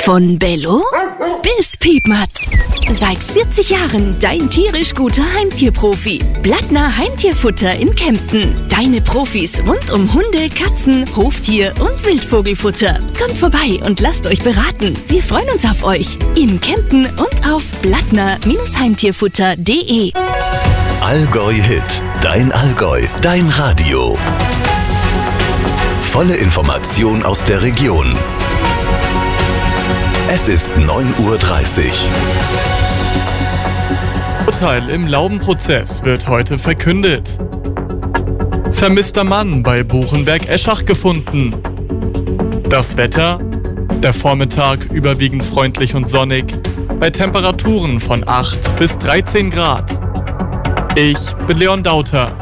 Von Bello bis Piepmatz. Seit 40 Jahren dein tierisch guter Heimtierprofi. Blattner Heimtierfutter in Kempten. Deine Profis rund um Hunde, Katzen, Hoftier und Wildvogelfutter. Kommt vorbei und lasst euch beraten. Wir freuen uns auf euch in Kempten und auf blattner-heimtierfutter.de. Allgäu Hit. Dein Allgäu. Dein Radio. Volle Information aus der Region. Es ist 9:30 Uhr. Urteil im Laubenprozess wird heute verkündet. Vermisster Mann bei Buchenberg-Eschach gefunden. Das Wetter? Der Vormittag überwiegend freundlich und sonnig, bei Temperaturen von 8 bis 13 Grad. Ich bin Leon Dauter.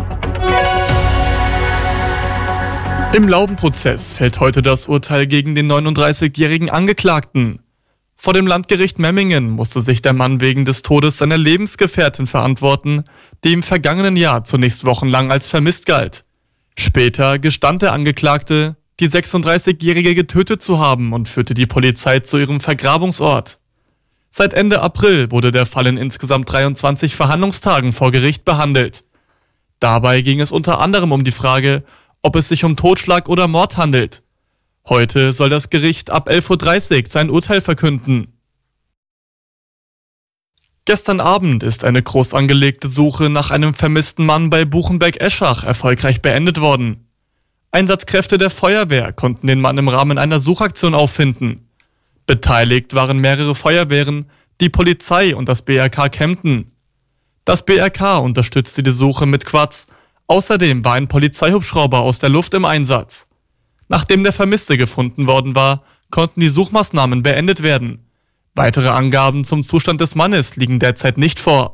Im Laubenprozess fällt heute das Urteil gegen den 39-jährigen Angeklagten. Vor dem Landgericht Memmingen musste sich der Mann wegen des Todes seiner Lebensgefährtin verantworten, die im vergangenen Jahr zunächst wochenlang als vermisst galt. Später gestand der Angeklagte, die 36-Jährige getötet zu haben und führte die Polizei zu ihrem Vergrabungsort. Seit Ende April wurde der Fall in insgesamt 23 Verhandlungstagen vor Gericht behandelt. Dabei ging es unter anderem um die Frage, ob es sich um Totschlag oder Mord handelt. Heute soll das Gericht ab 11:30 Uhr sein Urteil verkünden. Gestern Abend ist eine groß angelegte Suche nach einem vermissten Mann bei Buchenberg-Eschach erfolgreich beendet worden. Einsatzkräfte der Feuerwehr konnten den Mann im Rahmen einer Suchaktion auffinden. Beteiligt waren mehrere Feuerwehren, die Polizei und das BRK Kempten. Das BRK unterstützte die Suche mit Quads. Außerdem war ein Polizeihubschrauber aus der Luft im Einsatz. Nachdem der Vermisste gefunden worden war, konnten die Suchmaßnahmen beendet werden. Weitere Angaben zum Zustand des Mannes liegen derzeit nicht vor.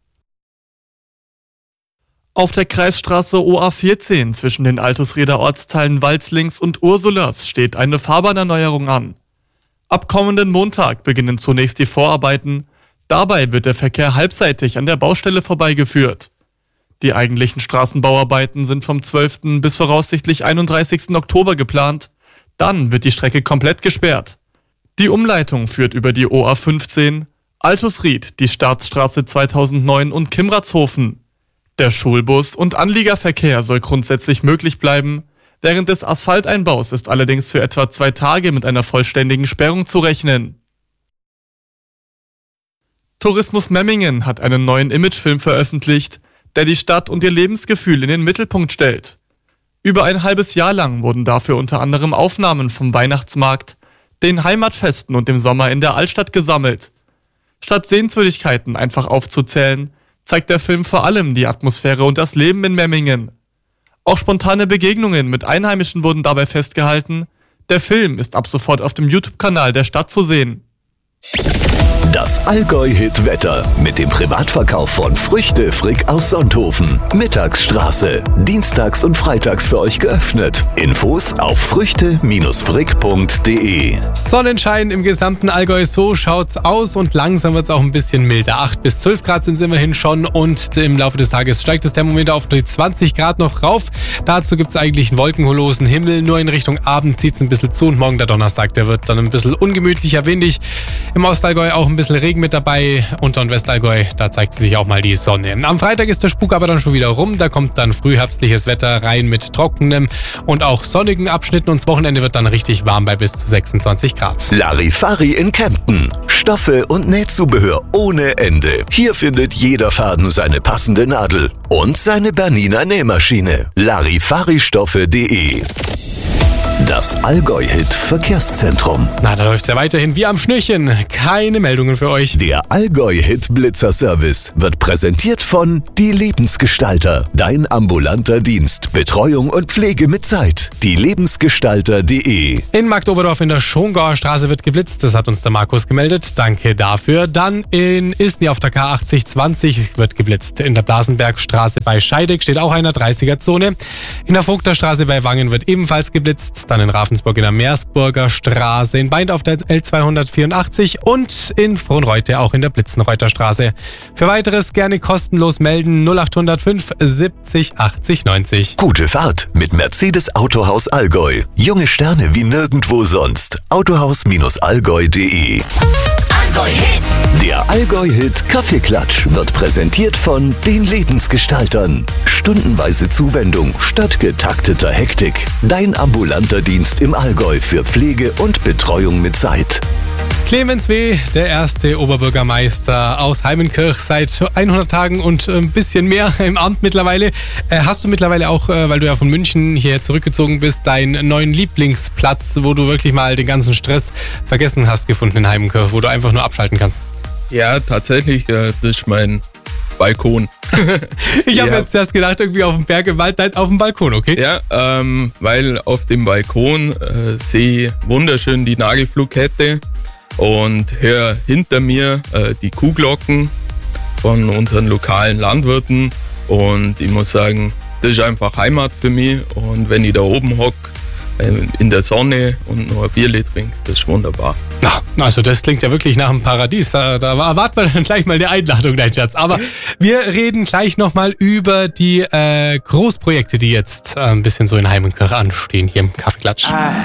Auf der Kreisstraße OA14 zwischen den Altusrieder Ortsteilen Walzlings und Ursulas steht eine Fahrbahnerneuerung an. Ab kommenden Montag beginnen zunächst die Vorarbeiten. Dabei wird der Verkehr halbseitig an der Baustelle vorbeigeführt. Die eigentlichen Straßenbauarbeiten sind vom 12. bis voraussichtlich 31. Oktober geplant. Dann wird die Strecke komplett gesperrt. Die Umleitung führt über die OA15, Altusried, die Staatsstraße 2009 und Kimratshofen. Der Schulbus- und Anliegerverkehr soll grundsätzlich möglich bleiben. Während des Asphalteinbaus ist allerdings für etwa 2 Tage mit einer vollständigen Sperrung zu rechnen. Tourismus Memmingen hat einen neuen Imagefilm veröffentlicht, der die Stadt und ihr Lebensgefühl in den Mittelpunkt stellt. Über ein halbes Jahr lang wurden dafür unter anderem Aufnahmen vom Weihnachtsmarkt, den Heimatfesten und dem Sommer in der Altstadt gesammelt. Statt Sehenswürdigkeiten einfach aufzuzählen, zeigt der Film vor allem die Atmosphäre und das Leben in Memmingen. Auch spontane Begegnungen mit Einheimischen wurden dabei festgehalten. Der Film ist ab sofort auf dem YouTube-Kanal der Stadt zu sehen. Das Allgäu-Hit-Wetter mit dem Privatverkauf von Früchte Frick aus Sonthofen. Mittagsstraße. Dienstags und freitags für euch geöffnet. Infos auf früchte-frick.de. Sonnenschein im gesamten Allgäu, so schaut's aus und langsam wird's auch ein bisschen milder. 8 bis 12 Grad sind es immerhin schon und im Laufe des Tages steigt das Thermometer auf die 20 Grad noch rauf. Dazu gibt's eigentlich einen wolkenlosen Himmel, nur in Richtung Abend zieht's ein bisschen zu und morgen der Donnerstag, der wird dann ein bisschen ungemütlicher, windig. Im Ostallgäu auch ein bisschen Regen mit dabei. Unter- und Westallgäu, da zeigt sich auch mal die Sonne. Am Freitag ist der Spuk aber dann schon wieder rum. Da kommt dann frühherbstliches Wetter rein mit trockenem und auch sonnigen Abschnitten. Und das Wochenende wird dann richtig warm bei bis zu 26 Grad. Larifari in Kempten. Stoffe und Nähzubehör ohne Ende. Hier findet jeder Faden seine passende Nadel und seine Bernina Nähmaschine. Larifari-Stoffe.de. Das Allgäu-Hit-Verkehrszentrum. Na, da läuft's ja weiterhin wie am Schnürchen. Keine Meldungen für euch. Der Allgäu-Hit-Blitzer-Service wird präsentiert von Die Lebensgestalter. Dein ambulanter Dienst. Betreuung und Pflege mit Zeit. dielebensgestalter.de. In Marktoberdorf in der Schongauer Straße wird geblitzt. Das hat uns der Markus gemeldet. Danke dafür. Dann in Isny auf der K8020 wird geblitzt. In der Blasenbergstraße bei Scheidegg steht auch einer 30er-Zone. In der Vogterstraße bei Wangen wird ebenfalls geblitzt. dann in Ravensburg in der Meersburger Straße, in Baindt auf der L284 und in Frohnreute auch in der Blitzenreuther Straße. Für weiteres gerne kostenlos melden 0805 70 80 90. Gute Fahrt mit Mercedes Autohaus Allgäu. Junge Sterne wie nirgendwo sonst. Autohaus-allgäu.de. Allgäu-Hit. Der Allgäu-Hit Kaffeeklatsch wird präsentiert von den Lebensgestaltern. Stundenweise Zuwendung statt getakteter Hektik. Dein ambulanter Dienst im Allgäu für Pflege und Betreuung mit Zeit. Clemens W., der erste Oberbürgermeister aus Heimenkirch, seit 100 Tagen und ein bisschen mehr im Amt mittlerweile. Hast du mittlerweile auch, weil du ja von München hier zurückgezogen bist, deinen neuen Lieblingsplatz, wo du wirklich mal den ganzen Stress vergessen hast, gefunden in Heimenkirch, wo du einfach nur abschalten kannst? Ja, tatsächlich, das ist mein Balkon. Ich habe jetzt erst gedacht, irgendwie auf dem Berg im Wald, nein, auf dem Balkon, okay? Ja, weil auf dem Balkon sehe ich wunderschön die Nagelflughette und höre hinter mir die Kuhglocken von unseren lokalen Landwirten und ich muss sagen, das ist einfach Heimat für mich und wenn ich da oben hocke, in der Sonne und noch ein Bierle trinke, das ist wunderbar. Na, also das klingt ja wirklich nach einem Paradies. Da erwartet man dann gleich mal eine Einladung, dein Schatz. Aber wir reden gleich nochmal über die Großprojekte, die jetzt ein bisschen so in Heimenkirch anstehen hier im Kaffeeklatsch.